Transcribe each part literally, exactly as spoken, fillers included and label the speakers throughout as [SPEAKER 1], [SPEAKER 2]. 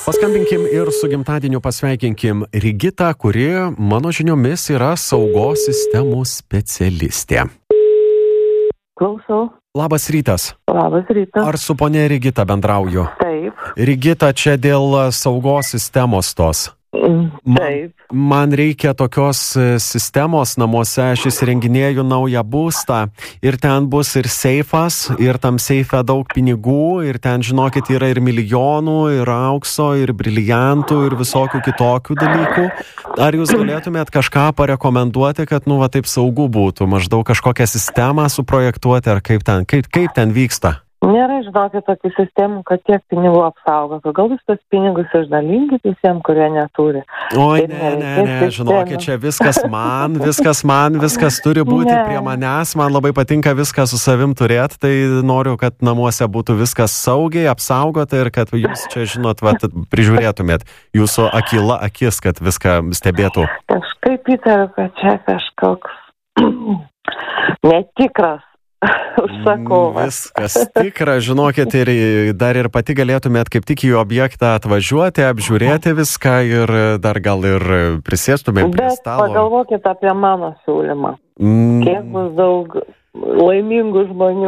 [SPEAKER 1] Paskambinkim ir su gimtadieniu pasveikinkim Rigitą, kuri, mano žiniomis, yra saugos sistemų specialistė.
[SPEAKER 2] Klausau.
[SPEAKER 1] Labas rytas.
[SPEAKER 2] Labas rytas.
[SPEAKER 1] Ar su ponia Rigita bendrauju?
[SPEAKER 2] Taip.
[SPEAKER 1] Rigita, čia dėl saugos sistemos tos. Man,
[SPEAKER 2] Taip.
[SPEAKER 1] man reikia tokios sistemos namuose, aš įsirenginėju naują būstą ir ten bus ir seifas, ir tam seife daug pinigų, ir ten, žinokit, yra ir milijonų, ir aukso, ir briliantų, ir visokių kitokių dalykų. Ar jūs galėtumėt kažką parekomenduoti, kad, nu, va, taip saugu būtų, maždaug kažkokią sistemą suprojektuoti, ar kaip ten, kaip, kaip ten vyksta?
[SPEAKER 2] Nėra, žinokit, tokių sistemų, kad tiek pinigų apsaugotų. Gal jūs tas pinigus išdalinkit visiems, kurie neturi.
[SPEAKER 1] Oi, ne, ne, ne, žinokit, čia viskas man, viskas man, viskas turi būti ne. Prie manęs. Man labai patinka viską su savim turėti, tai noriu, kad namuose būtų viskas saugiai, apsaugota ir kad jūs čia, žinot, va, prižiūrėtumėt jūsų akyla akis, kad viską stebėtų.
[SPEAKER 2] Kažkaip įtariu, kad čia kažkoks netikras užsakovas.
[SPEAKER 1] Viskas tikra, žinokit, ir dar ir pati galėtumėt kaip tik į objektą atvažiuoti, apžiūrėti viską ir dar gal ir prisėstumėm prie stalo.
[SPEAKER 2] Bet pagalvokit apie mano siūlymą.
[SPEAKER 1] Mm.
[SPEAKER 2] Kiek bus daug laimingų žmonių.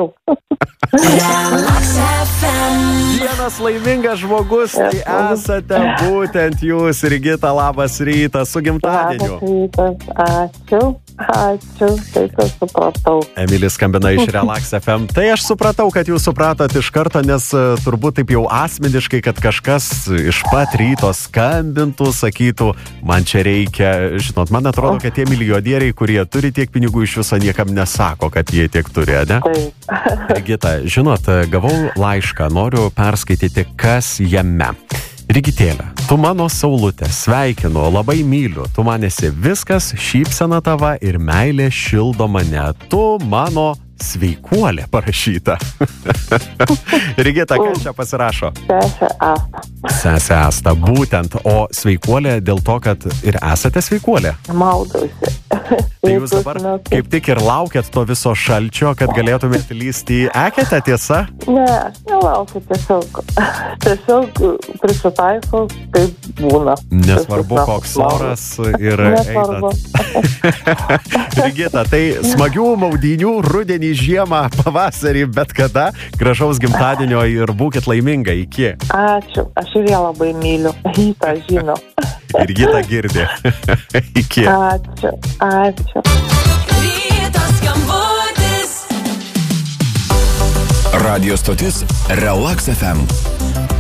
[SPEAKER 1] Vienas laimingas žmogus, tai esate būtent jūs, Rigita, labas rytas, su gimtadieniu.
[SPEAKER 2] Labas rytas, ačiū, ačiū, taip aš supratau.
[SPEAKER 1] Emilis skambina iš Relax F M. Tai aš supratau, kad jūs supratot iš karto, nes turbūt taip jau asmeniškai, kad kažkas iš pat ryto skambintų, sakytų, man čia reikia, žinot, man atrodo, kad tie milijardieriai, kurie turi tiek pinigų, iš viso niekam nesako, kad jie tiek turi, ne?
[SPEAKER 2] Taip.
[SPEAKER 1] Rigita, žinot, gavau laišką, noriu perskaityti, kas jame. Rigitėlė, tu mano saulutė, sveikinu, labai myliu, tu man esi viskas, šypsena tava ir meilė šildo mane, tu mano sveikuolė parašyta. Rigita, kas čia pasirašo?
[SPEAKER 2] Sesė Asta.
[SPEAKER 1] Sesė Asta, būtent, o sveikuolė dėl to, kad ir esate sveikuolė?
[SPEAKER 2] Maudausi.
[SPEAKER 1] Tai jūs dabar kaip tik ir laukiat to viso šalčio, kad galėtumėte lysti į eketę, tiesa?
[SPEAKER 2] Ne, aš nelaukiu, tiesiog, tiesiog prisitaikau, kaip būna.
[SPEAKER 1] Nesvarbu, koks oras ir einat. Rigita, tai smagių maudynių, rudenį, žiemą, pavasarį, bet kada, gražaus gimtadienio ir būkit laiminga, iki.
[SPEAKER 2] Ačiū, aš ir ją labai myliu, jį tą žino.
[SPEAKER 1] Ir jį tą girdė. Iki.
[SPEAKER 2] Ačiū, ačiū.
[SPEAKER 3] Ryto skambutis.
[SPEAKER 4] Radio stotis Relax F M.